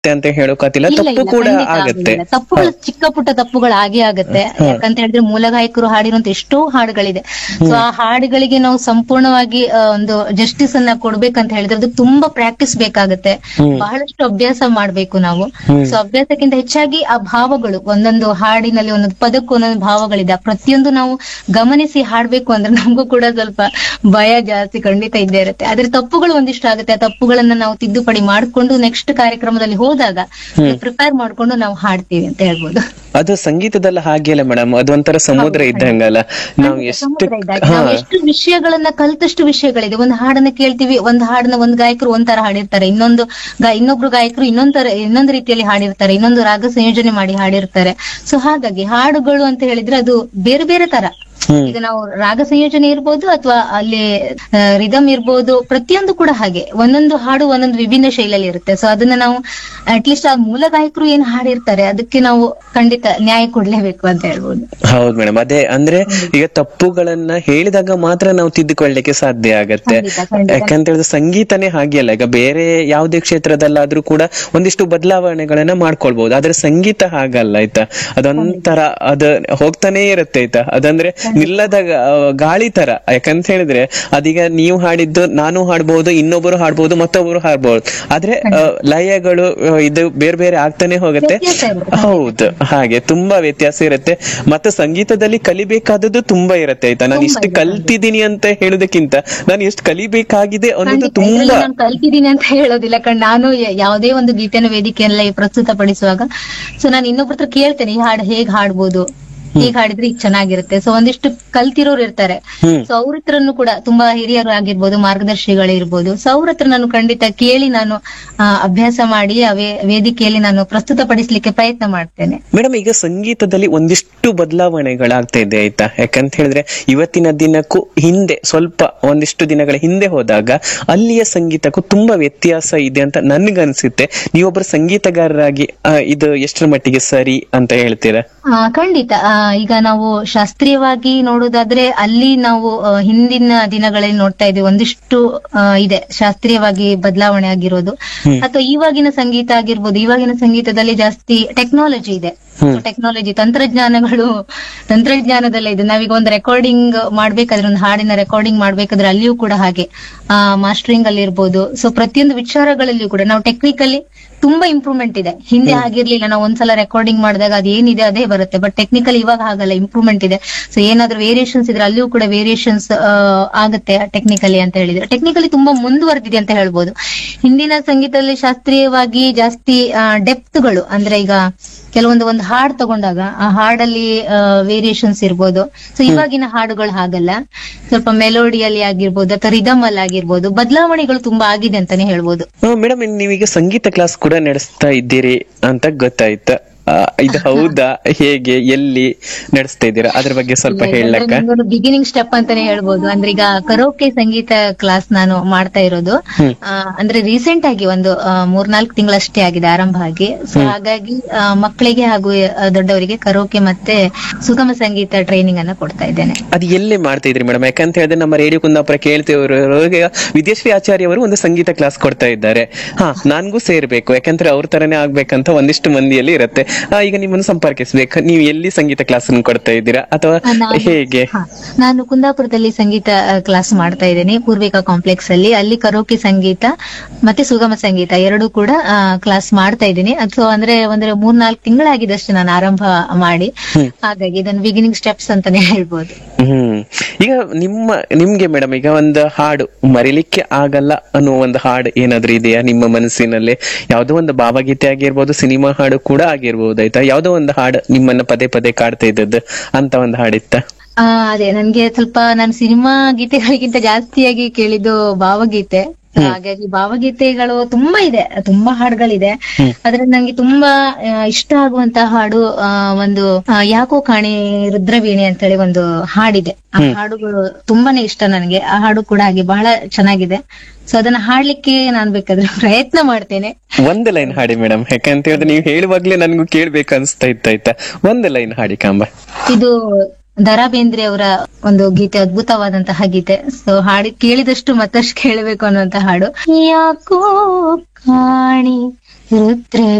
ಅಂತ ಹೇಳೋಕತ್ತಿಲ್ಲ, ಇಲ್ಲ ತಪ್ಪು ಇಲ್ಲ ಕೂಡ ಖಂಡಿತ ಆಗತ್ತೆ. ಆಗುದಿಲ್ಲ. ತಪ್ಪುಗಳು ಚಿಕ್ಕ ಪುಟ್ಟ ತಪ್ಪುಗಳು ಆಗೇ ಆಗತ್ತೆ. ಯಾಕಂತ ಹೇಳಿದ್ರೆ ಮೂಲ ಗಾಯಕರು ಹಾಡಿರುವಂತ ಎಷ್ಟೋ ಹಾಡುಗಳಿದೆ. ಸೊ ಆ ಹಾಡುಗಳಿಗೆ ನಾವು ಸಂಪೂರ್ಣವಾಗಿ ಒಂದು ಜಸ್ಟಿಸ್ ಅನ್ನ ಕೊಡ್ಬೇಕಂತ ಹೇಳಿದ್ರೆ ಅದು ತುಂಬಾ ಪ್ರಾಕ್ಟೀಸ್ ಬೇಕಾಗತ್ತೆ. ಬಹಳಷ್ಟು ಅಭ್ಯಾಸ ಮಾಡ್ಬೇಕು ನಾವು. ಸೊ ಅಭ್ಯಾಸಕ್ಕಿಂತ ಹೆಚ್ಚಾಗಿ ಆ ಭಾವಗಳು, ಒಂದೊಂದು ಹಾಡಿನಲ್ಲಿ ಒಂದೊಂದು ಪದಕ್ಕೂ ಒಂದೊಂದು ಭಾವಗಳಿದೆ. ಆ ಪ್ರತಿಯೊಂದು ನಾವು ಗಮನಿಸಿ ಹಾಡ್ಬೇಕು ಅಂದ್ರೆ ನಮಗೂ ಕೂಡ ಸ್ವಲ್ಪ ಭಯ ಜಾಸ್ತಿ ಖಂಡಿತ ಇದ್ದೇ ಇರುತ್ತೆ. ಆದ್ರೆ ತಪ್ಪುಗಳು ಒಂದಿಷ್ಟು ಆಗುತ್ತೆ. ಆ ತಪ್ಪುಗಳನ್ನ ನಾವು ತಿದ್ದುಪಡಿ ಮಾಡ್ಕೊಂಡು ನೆಕ್ಸ್ಟ್ ಕಾರ್ಯಕ್ರಮದಲ್ಲಿ ಹೋದಾಗ ಪ್ರಿಪೇರ್ ಮಾಡ್ಕೊಂಡು ನಾವು ಹಾಡ್ತೀವಿ ಅಂತ ಹೇಳ್ಬೋದು. ಅದು ಸಂಗೀತದಲ್ಲಿ ಹಾಗೆ ಅಲ್ಲ ಮೇಡಮ್, ಅದು ಒಂಥರ ಸಮುದ್ರ ಇದ್ದಂಗಲ್ಲ. ನಾವು ಎಷ್ಟು ವಿಷಯಗಳನ್ನ ಕಲ್ತಷ್ಟು ವಿಷಯಗಳಿದೆ. ಒಂದು ಹಾಡನ್ನ ಕೇಳ್ತೀವಿ, ಒಂದು ಹಾಡನ್ನ ಒಂದ್ ಗಾಯಕರು ಒಂದ್ ತರ ಹಾಡಿರ್ತಾರೆ, ಇನ್ನೊಬ್ರು ಗಾಯಕರು ಇನ್ನೊಂದು ರೀತಿಯಲ್ಲಿ ಹಾಡಿರ್ತಾರೆ, ಇನ್ನೊಂದು ರಾಗ ಸಂಯೋಜನೆ ಮಾಡಿ ಹಾಡಿರ್ತಾರೆ. ಸೊ ಹಾಗಾಗಿ ಹಾಡುಗಳು ಅಂತ ಹೇಳಿದ್ರೆ ಅದು ಬೇರೆ ಬೇರೆ ತರ. ಈಗ ನಾವು ರಾಗ ಸಂಯೋಜನೆ ಇರ್ಬೋದು ಅಥವಾ ಅಲ್ಲಿ ರಿದಮ್ ಇರ್ಬೋದು, ಪ್ರತಿಯೊಂದು ಕೂಡ ಹಾಗೆ ಒಂದೊಂದು ಹಾಡು ಒಂದೊಂದು ವಿಭಿನ್ನ ಶೈಲಿಯಲ್ಲಿ ಇರುತ್ತೆ. ಸೊ ಅದನ್ನ ನಾವು ಅಟ್ಲೀಸ್ಟ್ ಆ ಮೂಲ ಗಾಯಕರು ಏನ್ ಹಾಡಿರ್ತಾರೆ ಅದಕ್ಕೆ ನಾವು ಖಂಡಿತ ನ್ಯಾಯ ಕೊಡ್ಲೇಬೇಕು ಅಂತ ಹೇಳ್ಬೋದು. ಹೌದು ಮೇಡಮ್, ಅದೇ ಅಂದ್ರೆ ಈಗ ತಪ್ಪುಗಳನ್ನ ಹೇಳಿದಾಗ ಮಾತ್ರ ನಾವು ತಿದ್ದುಕೊಳ್ಳಲಿಕ್ಕೆ ಸಾಧ್ಯ ಆಗತ್ತೆ. ಯಾಕಂತ ಹೇಳಿದ್ರೆ ಸಂಗೀತನೇ ಹಾಗೆ ಅಲ್ಲ. ಈಗ ಬೇರೆ ಯಾವುದೇ ಕ್ಷೇತ್ರದಲ್ಲಾದ್ರೂ ಕೂಡ ಒಂದಿಷ್ಟು ಬದಲಾವಣೆಗಳನ್ನ ಮಾಡ್ಕೊಳ್ಬಹುದು, ಆದ್ರೆ ಸಂಗೀತ ಹಾಗಲ್ಲ ಆಯ್ತಾ. ಅದೊಂಥರ ಅದ ಹೋಗ್ತಾನೆ ಇರುತ್ತೆ ಆಯ್ತಾ. ಅದಂದ್ರೆ ನಿಲ್ಲದ ಗಾಳಿ ತರ. ಯಾಕಂತ ಹೇಳಿದ್ರೆ ಅದೀಗ ನೀವು ಹಾಡಿದ್ದು ನಾನು ಹಾಡ್ಬಹುದು, ಇನ್ನೊಬ್ಬರು ಹಾಡ್ಬಹುದು, ಮತ್ತೊಬ್ಬರು ಹಾಡ್ಬಹುದು, ಆದ್ರೆ ಲಯಗಳು ಇದು ಬೇರೆ ಬೇರೆ ಆಗ್ತಾನೆ ಹೋಗುತ್ತೆ. ಹೌದು, ಹಾಗೆ ತುಂಬಾ ವ್ಯತ್ಯಾಸ ಇರುತ್ತೆ. ಮತ್ತೆ ಸಂಗೀತದಲ್ಲಿ ಕಲಿಬೇಕಾದದ್ದು ತುಂಬಾ ಇರುತ್ತೆ ಆಯ್ತಾ. ನಾನು ಇಷ್ಟು ಕಲ್ತಿದ್ದೀನಿ ಅಂತ ಹೇಳೋದಕ್ಕಿಂತ ನಾನು ಎಷ್ಟು ಕಲಿಬೇಕಾಗಿದೆ ಅನ್ನೋದು ತುಂಬಾ. ನಾನು ಕಲ್ತಿದ್ದೀನಿ ಅಂತ ಹೇಳೋದಿಲ್ಲ ನಾನು ಯಾವುದೇ ಒಂದು ಗೀತೆನ ವೇದಿಕೆಯಲ್ಲ ಪ್ರಸ್ತುತ ಪಡಿಸುವಾಗ ಸೊ ನಾನು ಇನ್ನೊಬ್ರ ಹತ್ರ ಕೇಳ್ತೇನೆ, ಈ ಹಾಡು ಹೇಗ್ ಹಾಡ್ಬೋದು, ಹೀಗ್ ಹಾಡಿದ್ರೆ ಈಗ ಚೆನ್ನಾಗಿರುತ್ತೆ. ಸೊ ಒಂದಿಷ್ಟು ಕಲ್ತಿರೋರು ಇರ್ತಾರೆ. ಸೊ ಅವ್ರ ಹತ್ರನು ಕೂಡ ತುಂಬಾ ಹಿರಿಯರು ಆಗಿರ್ಬೋದು, ಮಾರ್ಗದರ್ಶಿಗಳಿರ್ಬೋದು. ಸೊ ಅವ್ರ ಹತ್ರ ನಾನು ಖಂಡಿತ ಕೇಳಿ ನಾನು ಅಭ್ಯಾಸ ಮಾಡಿ ವೇದಿಕೆಯಲ್ಲಿ ನಾನು ಪ್ರಸ್ತುತ ಪಡಿಸ್ಲಿಕ್ಕೆ ಪ್ರಯತ್ನ ಮಾಡ್ತೇನೆ. ಮೇಡಮ್, ಈಗ ಸಂಗೀತದಲ್ಲಿ ಒಂದಿಷ್ಟು ಬದಲಾವಣೆಗಳಾಗ್ತಾ ಇದೆ ಆಯ್ತಾ. ಯಾಕಂತ ಹೇಳಿದ್ರೆ ಇವತ್ತಿನ ದಿನಕ್ಕೂ ಹಿಂದೆ ಸ್ವಲ್ಪ ಒಂದಿಷ್ಟು ದಿನಗಳ ಹಿಂದೆ ಹೋದಾಗ ಅಲ್ಲಿಯ ಸಂಗೀತಕ್ಕೂ ತುಂಬಾ ವ್ಯತ್ಯಾಸ ಇದೆ ಅಂತ ನನ್ಗನ್ಸುತ್ತೆ. ನೀವೊಬ್ಬರು ಸಂಗೀತಗಾರರಾಗಿ ಇದು ಎಷ್ಟರ ಮಟ್ಟಿಗೆ ಸರಿ ಅಂತ ಹೇಳ್ತೀರಾ? ಖಂಡಿತ. ಈಗ ನಾವು ಶಾಸ್ತ್ರೀಯವಾಗಿ ನೋಡೋದಾದ್ರೆ ಅಲ್ಲಿ ನಾವು ಹಿಂದಿನ ದಿನಗಳಲ್ಲಿ ನೋಡ್ತಾ ಇದ್ವಿ ಒಂದಿಷ್ಟು ಇದೆ ಶಾಸ್ತ್ರೀಯವಾಗಿ ಬದಲಾವಣೆ ಆಗಿರೋದು. ಅಥವಾ ಇವಾಗಿನ ಸಂಗೀತ ಆಗಿರ್ಬೋದು, ಇವಾಗಿನ ಸಂಗೀತದಲ್ಲಿ ಜಾಸ್ತಿ ಟೆಕ್ನಾಲಜಿ ಇದೆ. ಟೆಕ್ನಾಲಜಿ ತಂತ್ರಜ್ಞಾನದಲ್ಲೇ ಇದೆ. ನಾವೀಗ ಒಂದು ರೆಕಾರ್ಡಿಂಗ್ ಮಾಡ್ಬೇಕಾದ್ರೆ, ಒಂದು ಹಾಡಿನ ರೆಕಾರ್ಡಿಂಗ್ ಮಾಡ್ಬೇಕಾದ್ರೆ ಅಲ್ಲಿಯೂ ಕೂಡ ಹಾಗೆ ಮಾಸ್ಟರಿಂಗ್ ಅಲ್ಲಿ ಇರ್ಬೋದು. ಸೊ ಪ್ರತಿಯೊಂದು ವಿಚಾರಗಳಲ್ಲಿಯೂ ಕೂಡ ನಾವು ಟೆಕ್ನಿಕಲಿ ತುಂಬಾ ಇಂಪ್ರೂವ್ಮೆಂಟ್ ಇದೆ. ಹಿಂದೆ ಆಗಿರ್ಲಿಲ್ಲ, ನಾವು ಒಂದ್ಸಲ ರೆಕಾರ್ಡಿಂಗ್ ಮಾಡಿದಾಗ ಅದು ಏನಿದೆ ಅದೇ ಬರುತ್ತೆ. ಬಟ್ ಟೆಕ್ನಿಕಲ್ ಇವಾಗ ಹಾಗಲ್ಲ, ಇಂಪ್ರೂವ್ಮೆಂಟ್ ಇದೆ. ಸೊ ಏನಾದ್ರೂ ವೇರಿಯೇಷನ್ಸ್ ಇದ್ರೆ ಅಲ್ಲಿಯೂ ಕೂಡ ವೇರಿಯೇಷನ್ಸ್ ಆಗುತ್ತೆ ಟೆಕ್ನಿಕಲಿ ಅಂತ ಹೇಳಿದ್ರೆ. ಟೆಕ್ನಿಕಲಿ ತುಂಬಾ ಮುಂದುವರೆದಿದೆ ಅಂತ ಹೇಳ್ಬೋದು. ಹಿಂದಿನ ಸಂಗೀತದಲ್ಲಿ ಶಾಸ್ತ್ರೀಯವಾಗಿ ಜಾಸ್ತಿ ಡೆಪ್ತ್ಗಳು, ಅಂದ್ರೆ ಈಗ ಒಂದು ಹಾಡ್ ತಗೊಂಡಾಗ ಆ ಹಾಡಲ್ಲಿ ವೇರಿಯೇಷನ್ಸ್ ಇರ್ಬೋದು. ಸೊ ಇವಾಗಿನ ಹಾಡುಗಳು ಹಾಗಲ್ಲ, ಸ್ವಲ್ಪ ಮೆಲೋಡಿಯಲ್ಲಿ ಆಗಿರ್ಬೋದು ಅಥವಾ ರಿದಮ್ ಅಲ್ಲಿ ಆಗಿರ್ಬೋದು, ಬದಲಾವಣೆಗಳು ತುಂಬಾ ಆಗಿದೆ ಅಂತಾನೆ ಹೇಳ್ಬೋದು. ಮೇಡಮ್, ನೀವೀಗ ಸಂಗೀತ ಕ್ಲಾಸ್ ಕೂಡ ನಡೆಸ್ತಾ ಇದ್ದೀರಿ ಅಂತ ಗೊತ್ತಾಯ್ತು. ಇದು ಹೌದಾ, ಹೇಗೆ, ಎಲ್ಲಿ ನಡೆಸ್ತಾ ಇದ್ದೀರಾ, ಅದ್ರ ಬಗ್ಗೆ ಸ್ವಲ್ಪ ಹೇಳಕ್ಕ? ಬಿಗಿನಿಂಗ್ ಸ್ಟೆಪ್ ಅಂತಾನೆ ಹೇಳ್ಬೋದು. ಅಂದ್ರೆ ಈಗ ಕರೋಕೆ ಸಂಗೀತ ಕ್ಲಾಸ್ ನಾನು ಮಾಡ್ತಾ ಇರೋದು. ಅಂದ್ರೆ ರೀಸೆಂಟ್ ಆಗಿ ಒಂದು 3-4 ತಿಂಗಳಷ್ಟೇ ಆಗಿದೆ ಆರಂಭ ಆಗಿ. ಸೊ ಹಾಗಾಗಿ ಮಕ್ಕಳಿಗೆ ಹಾಗೂ ದೊಡ್ಡವರಿಗೆ ಕರೋಕೆ ಮತ್ತೆ ಸುಗಮ ಸಂಗೀತ ಟ್ರೈನಿಂಗ್ ಅನ್ನ ಕೊಡ್ತಾ ಇದ್ದೇನೆ. ಅದು ಎಲ್ಲಿ ಮಾಡ್ತಾ ಇದ್ರಿ ಮೇಡಮ್? ಯಾಕಂತ ಹೇಳಿದ್ರೆ ನಮ್ಮ ರೇಡಿಯೋ ಕುಂದಾಪುರ ಕೇಳ್ತಿವರು ವಿದ್ಯಾಶ್ರೀ ಆಚಾರ್ಯ ಅವರು ಒಂದು ಸಂಗೀತ ಕ್ಲಾಸ್ ಕೊಡ್ತಾ ಇದ್ದಾರೆ. ನನ್ಗೂ ಸೇರ್ಬೇಕು, ಯಾಕಂದ್ರೆ ಅವ್ರ ತರನೇ ಆಗ್ಬೇಕಂತ ಒಂದಿಷ್ಟು ಮಂದಿಯಲ್ಲಿ ಇರುತ್ತೆ. ಈಗ ನಿಮ್ಮನ್ನು ಸಂಪರ್ಕಿಸ್ಬೇಕು. ನೀವು ಎಲ್ಲಿ ಸಂಗೀತ ಕ್ಲಾಸ್ ಕೊಡ್ತಾ ಇದ್ದೀರಾ ಅಥವಾ ಹೇಗೆ? ನಾನು ಕುಂದಾಪುರದಲ್ಲಿ ಸಂಗೀತ ಕ್ಲಾಸ್ ಮಾಡ್ತಾ ಇದ್ದೇನೆ, ಪೂರ್ವಿಕಾ ಕಾಂಪ್ಲೆಕ್ಸ್ ಅಲ್ಲಿ. ಅಲ್ಲಿ ಕರೋಕೆ ಸಂಗೀತ ಮತ್ತೆ ಸುಗಮ ಸಂಗೀತ ಎರಡು ಕೂಡ ಕ್ಲಾಸ್ ಮಾಡ್ತಾ ಇದ್ದೀನಿ. ಅಥವಾ ಅಂದ್ರೆ 3-4 ತಿಂಗಳಾಗಿದಷ್ಟು ನಾನು ಆರಂಭ ಮಾಡಿ. ಹಾಗಾಗಿ ಇದನ್ನು ಬಿಗಿನಿಂಗ್ ಸ್ಟೆಪ್ಸ್ ಅಂತಾನೆ ಹೇಳ್ಬೋದು. ಈಗ ನಿಮ್ಗೆ ಮೇಡಮ್, ಈಗ ಒಂದು ಹಾಡು ಮರಿಲಿಕ್ಕೆ ಆಗಲ್ಲ ಅನ್ನೋ ಒಂದು ಹಾಡು ಏನಾದ್ರೂ ಇದೆಯಾ ನಿಮ್ಮ ಮನಸ್ಸಿನಲ್ಲಿ? ಯಾವ್ದೋ ಒಂದು ಭಾವಗೀತೆ ಆಗಿರ್ಬೋದು, ಸಿನಿಮಾ ಹಾಡು ಕೂಡ ಆಗಿರ್ಬೋದು ಆಯ್ತಾ. ಯಾವ್ದೋ ಒಂದು ಹಾಡು ನಿಮ್ಮನ್ನ ಪದೇ ಪದೇ ಕಾಡ್ತಾ ಇದ್ದದ್ದು ಅಂತ ಒಂದು ಹಾಡಿತ್ತ? ಅದೇ ನನ್ಗೆ ಸ್ವಲ್ಪ ನಾನು ಸಿನಿಮಾ ಗೀತೆಗಳಿಗಿಂತ ಜಾಸ್ತಿಯಾಗಿ ಕೇಳಿದ್ದು ಭಾವಗೀತೆ. ಹಾಗಾಗಿ ಭಾವಗೀತೆಗಳು ತುಂಬಾ ಇದೆ, ತುಂಬಾ ಹಾಡುಗಳಿದೆ. ಆದ್ರೆ ನಂಗೆ ತುಂಬಾ ಇಷ್ಟ ಆಗುವಂತ ಹಾಡು ಒಂದು ಯಾಕೋ ಕಾಣಿ ರುದ್ರವೀಣೆ ಅಂತೇಳಿ ಒಂದು ಹಾಡಿದೆ. ಆ ಹಾಡುಗಳು ತುಂಬಾನೇ ಇಷ್ಟ ನನಗೆ. ಆ ಹಾಡು ಕೂಡ ಹಾಗೆ ಬಹಳ ಚೆನ್ನಾಗಿದೆ. ಸೊ ಅದನ್ನ ಹಾಡ್ಲಿಕ್ಕೆ ನಾನ್ ಬೇಕಾದ್ರೆ ಪ್ರಯತ್ನ ಮಾಡ್ತೇನೆ. ಒಂದು ಲೈನ್ ಹಾಡಿ ಮೇಡಮ್, ಯಾಕಂತ ಹೇಳಿದ್ರೆ ನೀವು ಹೇಳುವಾಗ್ಲೇ ನನ್ಗೂ ಕೇಳ್ಬೇಕು ಅನ್ಸ್ತಾ ಇತ್ತಾಯ್ತಾ. ಒಂದು ಲೈನ್ ಹಾಡಿ ಕಾಂಬ. ಇದು ದರಾ ಬೇಂದ್ರೆ ಅವರ ಒಂದು ಗೀತೆ, ಅದ್ಭುತವಾದಂತಹ ಗೀತೆ. ಸೊ ಕೇಳಿದಷ್ಟು ಮತ್ತಷ್ಟು ಕೇಳಬೇಕು ಅನ್ನುವಂತ ಹಾಡು. ಯಾಕೋ ಕಾಣಿ ರುದ್ರೆ